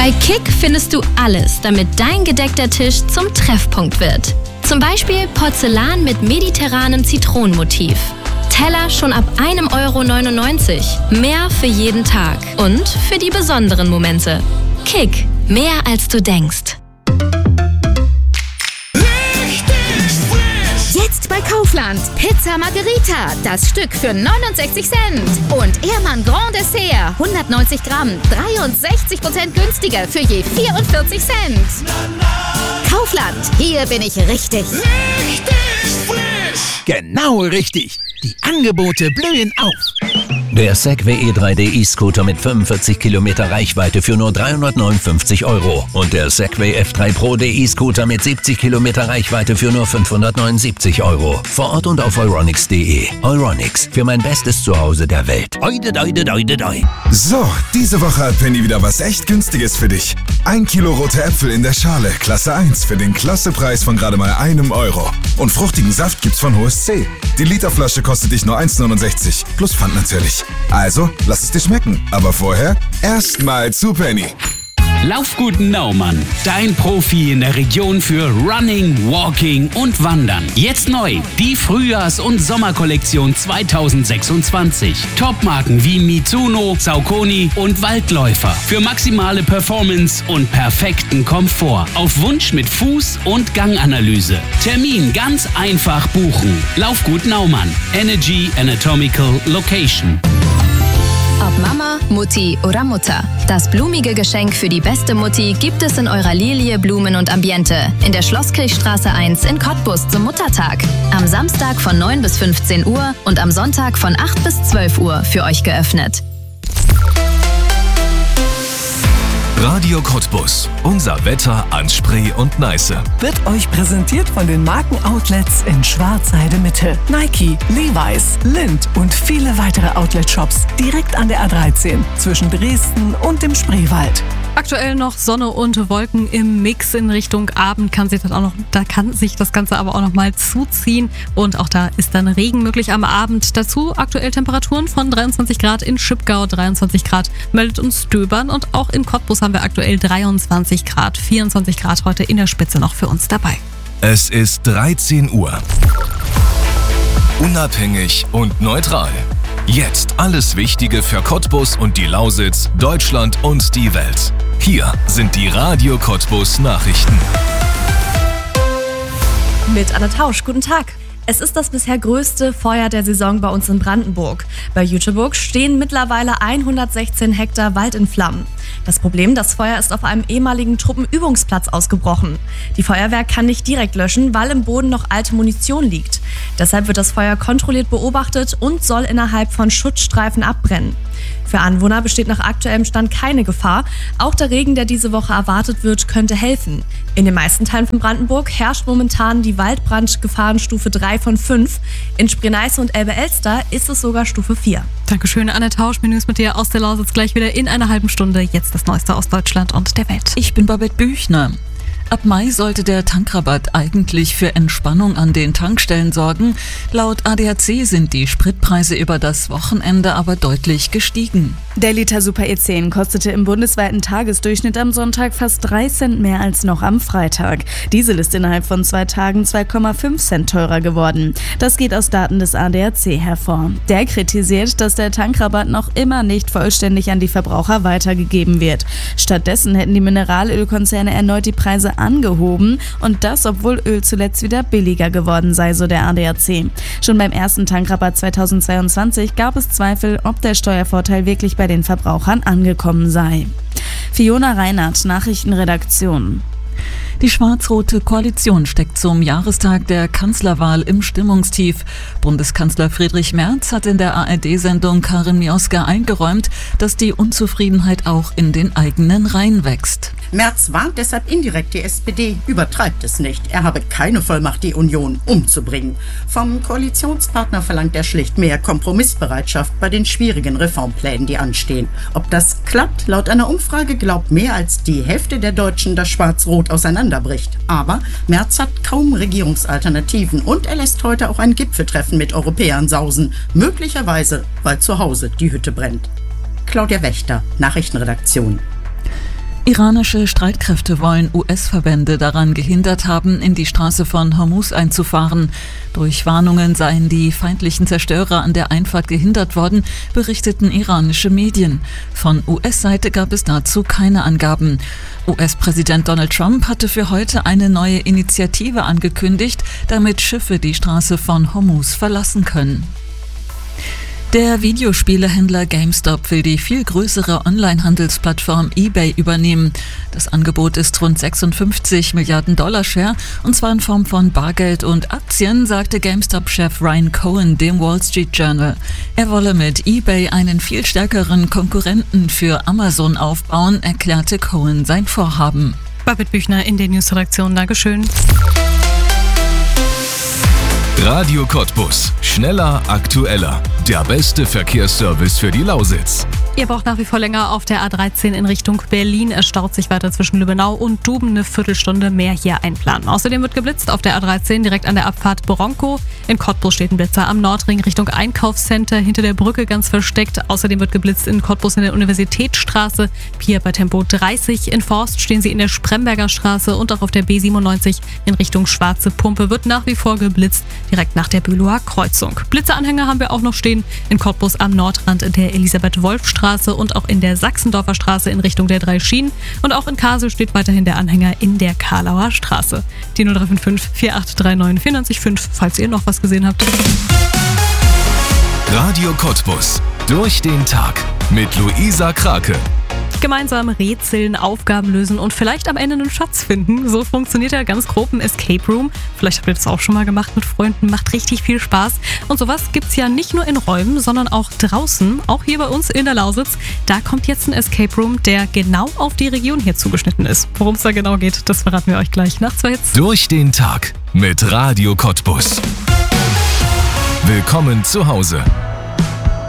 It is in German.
Bei Kick findest du alles, damit dein gedeckter Tisch zum Treffpunkt wird. Zum Beispiel Porzellan mit mediterranem Zitronenmotiv. Teller schon ab 1,99 €. Mehr für jeden Tag und für die besonderen Momente. Kick, mehr als du denkst. Jetzt bei Kaufland. Pizza Margherita, das Stück für 69 Cent. Und Ehrmann Grand Dessert, 190 Gramm, 63% günstiger für je 44 Cent. Kaufland, hier bin ich richtig. Richtig frisch! Genau richtig. Die Angebote blühen auf. Der Segway E3D E-Scooter mit 45 Kilometer Reichweite für nur 359 € und der Segway F3 Pro E-Scooter mit 70 Kilometer Reichweite für nur 579 €. Vor Ort und auf euronics.de. Euronics, für mein bestes Zuhause der Welt. Oide, doide, doide, doi. So, diese Woche hat Penny wieder was echt Günstiges für dich. 1 Kilo rote Äpfel in der Schale, Klasse 1, für den Klassepreis von gerade mal €1. Und fruchtigen Saft gibt's von HSC. Die Literflasche kostet dich nur 1,69, plus Pfand natürlich. Also, lass es dir schmecken. Aber vorher erstmal zu Penny. Laufgut Naumann, dein Profi in der Region für Running, Walking und Wandern. Jetzt neu, die Frühjahrs- und Sommerkollektion 2026. Topmarken wie Mizuno, Saucony und Waldläufer. Für maximale Performance und perfekten Komfort. Auf Wunsch mit Fuß- und Ganganalyse. Termin ganz einfach buchen. Laufgut Naumann, Energy Anatomical Location. Ob Mama, Mutti oder Mutter. Das blumige Geschenk für die beste Mutti gibt es in eurer Lilie Blumen und Ambiente in der Schlosskirchstraße 1 in Cottbus zum Muttertag. Am Samstag von 9 bis 15 Uhr und am Sonntag von 8 bis 12 Uhr für euch geöffnet. Radio Cottbus. Unser Wetter an Spree und Neiße. Wird euch präsentiert von den Markenoutlets in Schwarzheide Mitte. Nike, Levi's, Lindt und viele weitere Outlet-Shops direkt an der A13 zwischen Dresden und dem Spreewald. Aktuell noch Sonne und Wolken im Mix. In Richtung Abend kann sich das Ganze aber auch noch mal zuziehen und auch da ist dann Regen möglich am Abend. Dazu aktuell Temperaturen von 23 Grad in Schipgau, 23 Grad meldet uns Döbern und auch in Cottbus haben wir aktuell 23 Grad, 24 Grad heute in der Spitze noch für uns dabei. Es ist 13 Uhr. Unabhängig und neutral. Jetzt alles Wichtige für Cottbus und die Lausitz, Deutschland und die Welt. Hier sind die Radio Cottbus Nachrichten. Mit Anne Tausch, guten Tag. Es ist das bisher größte Feuer der Saison bei uns in Brandenburg. Bei Jüterbog stehen mittlerweile 116 Hektar Wald in Flammen. Das Problem, das Feuer ist auf einem ehemaligen Truppenübungsplatz ausgebrochen. Die Feuerwehr kann nicht direkt löschen, weil im Boden noch alte Munition liegt. Deshalb wird das Feuer kontrolliert beobachtet und soll innerhalb von Schutzstreifen abbrennen. Für Anwohner besteht nach aktuellem Stand keine Gefahr. Auch der Regen, der diese Woche erwartet wird, könnte helfen. In den meisten Teilen von Brandenburg herrscht momentan die Waldbrandgefahrenstufe 3 von 5. In Spree-Neiße und Elbe-Elster ist es sogar Stufe 4. Dankeschön, Anne Tausch. Menüs mit dir aus der Lausitz gleich wieder in einer halben Stunde. Jetzt das Neueste aus Deutschland und der Welt. Ich bin Babette Büchner. Ab Mai sollte der Tankrabatt eigentlich für Entspannung an den Tankstellen sorgen. Laut ADAC sind die Spritpreise über das Wochenende aber deutlich gestiegen. Der Liter Super E10 kostete im bundesweiten Tagesdurchschnitt am Sonntag fast 3 Cent mehr als noch am Freitag. Diesel ist innerhalb von 2 Tagen 2,5 Cent teurer geworden. Das geht aus Daten des ADAC hervor. Der kritisiert, dass der Tankrabatt noch immer nicht vollständig an die Verbraucher weitergegeben wird. Stattdessen hätten die Mineralölkonzerne erneut die Preise angehoben und das, obwohl Öl zuletzt wieder billiger geworden sei, so der ADAC. Schon beim ersten Tankrabatt 2022 gab es Zweifel, ob der Steuervorteil wirklich bei den Verbrauchern angekommen sei. Fiona Reinhardt, Nachrichtenredaktion. Die schwarz-rote Koalition steckt zum Jahrestag der Kanzlerwahl im Stimmungstief. Bundeskanzler Friedrich Merz hat in der ARD-Sendung Karin Mioska eingeräumt, dass die Unzufriedenheit auch in den eigenen Reihen wächst. Merz warnt deshalb indirekt die SPD, übertreibt es nicht. Er habe keine Vollmacht, die Union umzubringen. Vom Koalitionspartner verlangt er schlicht mehr Kompromissbereitschaft bei den schwierigen Reformplänen, die anstehen. Ob das klappt? Laut einer Umfrage glaubt mehr als die Hälfte der Deutschen, dass Schwarz-Rot auseinanderbricht. Aber Merz hat kaum Regierungsalternativen und er lässt heute auch ein Gipfeltreffen mit Europäern sausen. Möglicherweise, weil zu Hause die Hütte brennt. Claudia Wächter, Nachrichtenredaktion. Iranische Streitkräfte wollen US-Verbände daran gehindert haben, in die Straße von Hormuz einzufahren. Durch Warnungen seien die feindlichen Zerstörer an der Einfahrt gehindert worden, berichteten iranische Medien. Von US-Seite gab es dazu keine Angaben. US-Präsident Donald Trump hatte für heute eine neue Initiative angekündigt, damit Schiffe die Straße von Hormuz verlassen können. Der Videospielehändler GameStop will die viel größere Online-Handelsplattform eBay übernehmen. Das Angebot ist rund $56 Milliarden schwer, und zwar in Form von Bargeld und Aktien, sagte GameStop-Chef Ryan Cohen dem Wall Street Journal. Er wolle mit eBay einen viel stärkeren Konkurrenten für Amazon aufbauen, erklärte Cohen sein Vorhaben. Babette Büchner in der Newsredaktion. Dankeschön. Radio Cottbus. Schneller, aktueller. Der beste Verkehrsservice für die Lausitz. Ihr braucht nach wie vor länger auf der A13 in Richtung Berlin. Es staut sich weiter zwischen Lübbenau und Duben, eine Viertelstunde mehr hier einplanen. Außerdem wird geblitzt auf der A13 direkt an der Abfahrt Bronco. In Cottbus steht ein Blitzer am Nordring Richtung Einkaufscenter, hinter der Brücke ganz versteckt. Außerdem wird geblitzt in Cottbus in der Universitätsstraße, hier bei Tempo 30. In Forst stehen sie in der Spremberger Straße und auch auf der B97 in Richtung Schwarze Pumpe wird nach wie vor geblitzt, direkt nach der Bülower Kreuzung. Blitzeranhänger haben wir auch noch stehen in Cottbus am Nordrand in der Elisabeth-Wolf-Straße und auch in der Sachsendorfer Straße in Richtung der 3 Schienen. Und auch in Kassel steht weiterhin der Anhänger in der Karlauer Straße. Die 0355 4839 495, falls ihr noch was gesehen habt. Radio Cottbus. Durch den Tag mit Luisa Krake. Gemeinsam rätseln, Aufgaben lösen und vielleicht am Ende einen Schatz finden. So funktioniert ja ganz grob ein Escape Room. Vielleicht habt ihr das auch schon mal gemacht mit Freunden. Macht richtig viel Spaß. Und sowas gibt's ja nicht nur in Räumen, sondern auch draußen. Auch hier bei uns in der Lausitz. Da kommt jetzt ein Escape Room, der genau auf die Region hier zugeschnitten ist. Worum es da genau geht, das verraten wir euch gleich nach 2 Hits. Durch den Tag mit Radio Cottbus. Willkommen zu Hause.